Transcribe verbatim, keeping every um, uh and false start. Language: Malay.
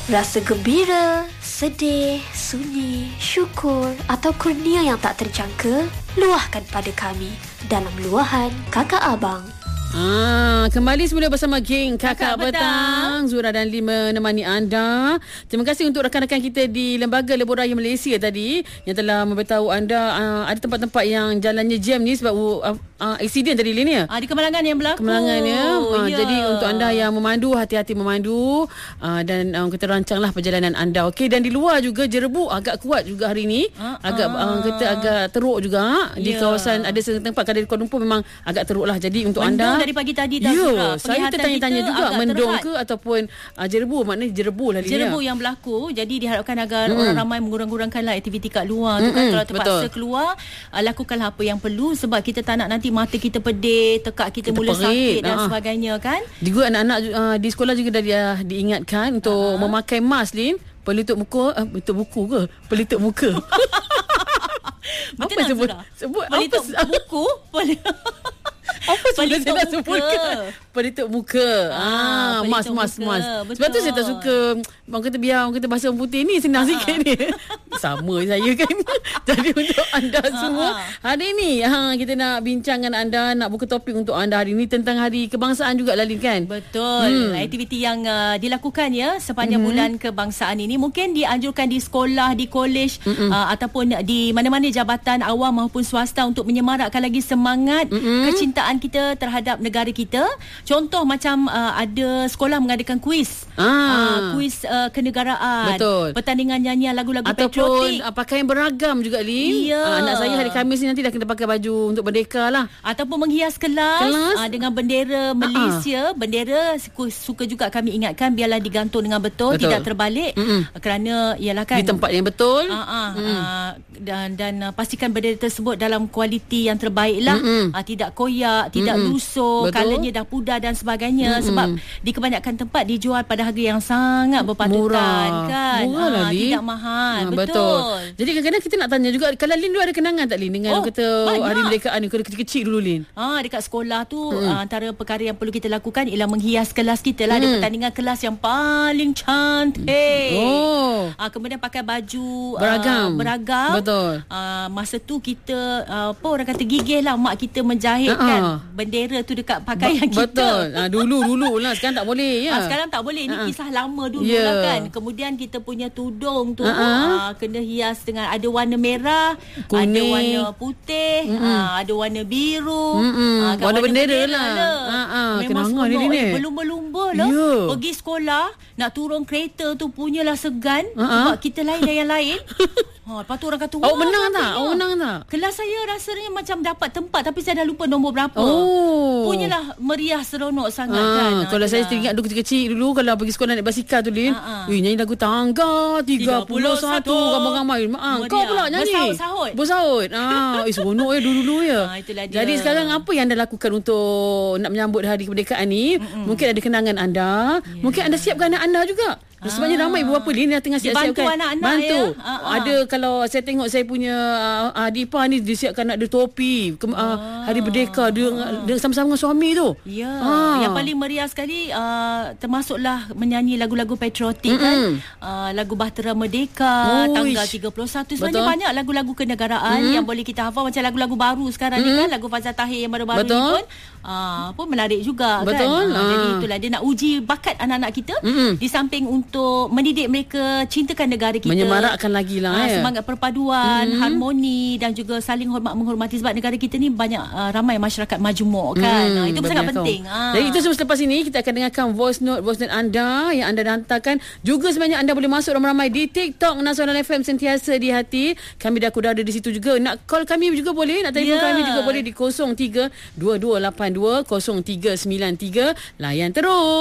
Rasa gembira, sedih, sunyi, syukur atau kurnia yang tak terjangka, luahkan pada kami dalam luahan Kakak Abang. Ah, kembali semula bersama geng Kakak, Kakak Petang. Petang. Zura dan Lima menemani anda. Terima kasih untuk rakan-rakan kita di Lembaga Lebuh Raya Malaysia tadi yang telah memberitahu anda uh, ada tempat-tempat yang jalannya jam ni sebab uh, uh, accident tadi Lin ya. Ah, di Kemalangan yang berlaku. Kemalangan ya. Uh, ya. Jadi untuk anda yang memandu, hati-hati memandu uh, dan uh, kita rancanglah perjalanan anda. Okey, dan di luar juga jerebu agak kuat juga hari ni. Uh, agak uh, kita agak teruk juga yeah. Di kawasan ada setengah tempat kadang di Kuala Lumpur memang agak teruk lah. Jadi untuk mendung anda dari pagi tadi dah. Ya, saya tertanya-tanya juga mendung terhad. ke ataupun uh, jerebu, maknanya jerebu lah dia. Jerebu yang berlaku. Jadi diharapkan agar mm. orang ramai mengurang-kurangkanlah aktiviti kat luar tu kan. Kalau terpaksa betul. keluar, uh, lakukanlah apa yang perlu sebab kita tak nak nanti mata kita pedih, tekak kita, kita mula perit, sakit dan uh. sebagainya kan. Juga anak-anak uh, di sekolah juga dah dia diingatkan untuk uh. memakai mask, Lin. Pelitup muka, uh, pelitup buku ke? Pelitup muka. Betul apa sebut? Surah? Sebut pelitup apa? buku? Apa sebenarnya saya nak sebutkan? Pelitup muka. Ah, ah mas, mas, mas. Sebab tu saya tak suka orang kata biar orang kata bahasa orang putih ni senang ah. sikit ni. Sama saya kan. Jadi untuk anda semua, ah. hari ni ha, kita nak bincang dengan anda, nak buka topik untuk anda hari ni tentang Hari Kebangsaan juga Lalin kan? Betul. Hmm. Aktiviti yang uh, dilakukan ya sepanjang mm-hmm. bulan kebangsaan ini mungkin dianjurkan di sekolah, di kolej mm-hmm. uh, ataupun di mana-mana jabatan awam maupun swasta untuk menyemarakkan lagi semangat mm-hmm. kecintaan kita terhadap negara kita. Contoh macam uh, ada sekolah mengadakan kuis. Ah. Uh, kuis uh, kenegaraan. Betul. Pertandingan nyanyian lagu-lagu patriotik. Ataupun uh, pakaian beragam juga, Lin. Ya. Uh, anak saya hari Khamis ni nanti dah kena pakai baju untuk merdeka lah. Ataupun menghias kelas, kelas. Uh, dengan bendera Malaysia. Uh-huh. Bendera suka juga kami ingatkan biarlah digantung dengan betul, betul. Tidak terbalik. Mm-mm. Kerana ialah kan di tempat yang betul. Uh-uh, mm. uh, dan dan uh, pastikan bendera tersebut dalam kualiti yang terbaik lah. Uh, tidak koyak, tidak Mm-mm. lusuh, kalanya dah pudar dan sebagainya. Mm-mm. Sebab di kebanyakan tempat dijual pada harga yang sangat berpatutan. Murah kan. Murah lah, uh, tidak mahal. Ha, betul. betul. Jadi kadang-kadang kita nak tanya juga, kalau Lin dulu ada kenangan tak Lin dengan oh, kata banyak. Hari Kemerdekaan ni kecil-kecil dulu Lin? Ah, dekat sekolah tu mm. uh, antara perkara yang perlu kita lakukan ialah menghias kelas kita lah. Mm. Ada pertandingan kelas yang paling cantik. Oh. Uh, kemudian pakai baju beragam. Uh, beragam. Betul. Uh, masa tu kita uh, apa orang kata gigih lah mak kita menjahit uh-huh. kan bendera tu dekat pakaian ba- kita. Betul. Uh, dulu dulu lah, sekarang tak boleh ya. Uh, sekarang tak boleh. Ini uh-huh. kisah lama dulu yeah. lah kan. Kemudian kita punya tudung tu uh-huh. uh, kena hias dengan ada warna merah, kuning, ada warna putih, mm-hmm. uh, ada warna biru, mm-hmm. uh, warna, warna bendera, bendera lah. lah. Uh-huh. Memang seronok eh, berlumba-lumba lah. Yeah. Pergi sekolah nak turun kereta tu punyalah segan uh-huh. sebab kita lain dari yang lain. Ha, lepas tu orang kata, awak menang tak? Awak menang tak? Kelas saya rasanya macam dapat tempat tapi saya dah lupa nombor berapa. Oh. Punyalah meriah seronok sangat ha, kan. Kalau Adalah. saya teringat dulu kecil-kecil dulu kalau pergi sekolah naik basikal tu Lin. Ha, ha. Wih, nyanyi lagu Tangga tiga puluh satu ramai-ramai. Ha, kau pula nyanyi. Bersahut-sahut. Bersahut. Ha, eh, seronok ya dulu-dulu ya. Ha, itulah dia. Jadi sekarang apa yang anda lakukan untuk nak menyambut Hari Kemerdekaan ni? Mm-mm. Mungkin ada kenangan anda. Yeah. Mungkin anda siapkan anak anda juga. Ah. Sebabnya ramai ibu bapa ni dah tengah siap-siapkan. Bantu anak-anak Bantu. ya. Ah, ah. Ada kalau saya tengok saya punya uh, adik ipar ni disiapkan nak ada topi ke, uh, ah. Hari Merdeka dia, ah. dia sama-sama dengan suami tu. Ya. Ah. Yang paling meriah sekali uh, termasuklah menyanyi lagu-lagu patriotik kan. Uh, lagu Bahtera Merdeka, oh, tanggal tiga puluh satu. Sebenarnya betul. Banyak lagu-lagu kenegaraan mm. yang boleh kita hafal macam lagu-lagu baru sekarang mm. ni kan, lagu Fazal Tahir yang baru-baru betul. Ni pun uh, pun menarik juga betul. kan. Uh, ah. Jadi itulah dia nak uji bakat anak-anak kita mm. di samping untuk mendidik mereka cintakan negara kita, menyemarakkan lagi lah uh, ya. Semangat perpaduan, mm-hmm. harmoni dan juga saling hormat menghormati sebab negara kita ni banyak uh, ramai masyarakat majmuk kan. Mm, uh, itu sangat penting. Uh. Jadi itu semua selepas ini kita akan dengarkan voice note voice note anda yang anda hantarkan. Juga sebenarnya anda boleh masuk ramai-ramai di TikTok Nasional F M sentiasa di hati. Kami dah kuda ada di situ juga. Nak call kami juga boleh, nak telefon yeah. kami juga boleh di kosong tiga dua dua lapan dua kosong tiga sembilan tiga. Layan terus.